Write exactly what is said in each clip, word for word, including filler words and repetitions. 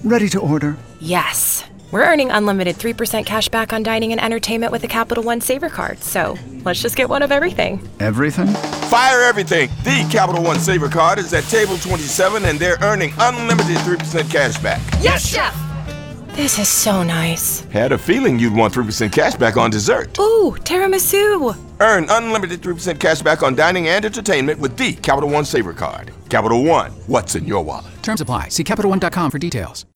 Ready to order. Yes. We're earning unlimited three percent cash back on dining and entertainment with a Capital One Saver card, so let's just get one of everything. Everything? Fire everything! The Capital One Saver card is at table twenty-seven and they're earning unlimited three percent cash back. Yes, Chef! This is so nice. Had a feeling you'd want three percent cash back on dessert. Ooh, tiramisu! Earn unlimited three percent cash back on dining and entertainment with the Capital One Saver card. Capital One, what's in your wallet? Terms apply. See Capital One dot com for details.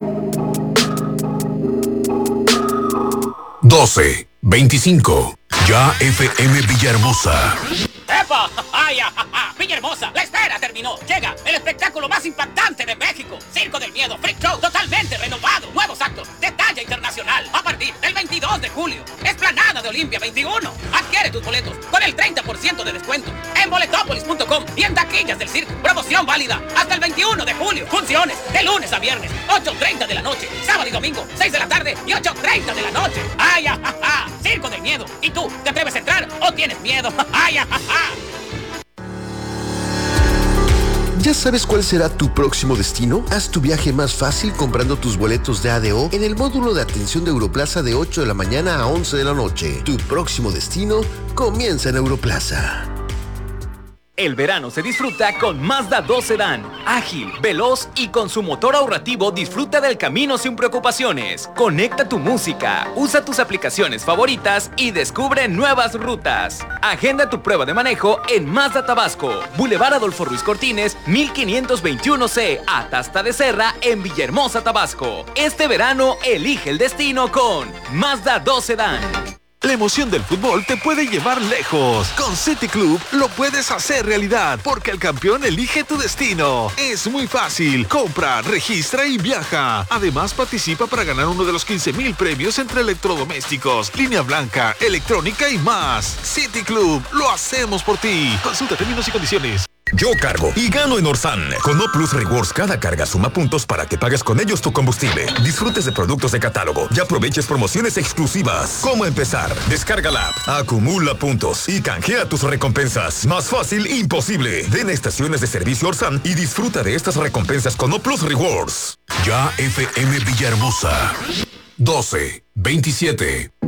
doce veinticinco. Ya F M Villahermosa. ¡Epa! ¡Ay, ja, ja! Villahermosa, la espera terminó. Llega el espectáculo más impactante de México. Circo del Miedo, Freak Show, totalmente renovado. Nuevos actos de talla internacional. A partir del veintidós de julio. Explanada de Olimpia veintiuno. Adquiere tus boletos con el treinta por ciento de descuento en boletopolis punto com y en taquillas del circo. Promoción válida hasta el veintiuno de julio. Funciones de lunes a viernes, ocho treinta de la noche. Sábado y domingo, seis de la tarde y ocho treinta de la noche. ¡Ay, ja, ja! Circo del Miedo. ¿Y tú, te atreves a entrar o tienes miedo? ¡Ay, ja, ja! ¿Ya sabes cuál será tu próximo destino? Haz tu viaje más fácil comprando tus boletos de A D O en el módulo de atención de Europlaza de ocho de la mañana a once de la noche. Tu próximo destino comienza en Europlaza. El verano se disfruta con Mazda dos Sedán. Ágil, veloz y con su motor ahorrativo disfruta del camino sin preocupaciones. Conecta tu música, usa tus aplicaciones favoritas y descubre nuevas rutas. Agenda tu prueba de manejo en Mazda Tabasco, Boulevard Adolfo Ruiz Cortines, mil quinientos veintiuno C, Atasta de Serra, en Villahermosa, Tabasco. Este verano elige el destino con Mazda dos Sedán. La emoción del fútbol te puede llevar lejos. Con City Club lo puedes hacer realidad, porque el campeón elige tu destino. Es muy fácil. Compra, registra y viaja. Además, participa para ganar uno de los quince mil premios entre electrodomésticos, línea blanca, electrónica y más. City Club, lo hacemos por ti. Consulta términos y condiciones. Yo cargo y gano en Orsan. Con O Plus Rewards, cada carga suma puntos para que pagues con ellos tu combustible. Disfrutes de productos de catálogo y aproveches promociones exclusivas. ¿Cómo empezar? Descarga la app, acumula puntos y canjea tus recompensas. Más fácil, imposible. Ven a estaciones de servicio Orsan y disfruta de estas recompensas con O Plus Rewards. Ya F M Villahermosa. doce veintisiete.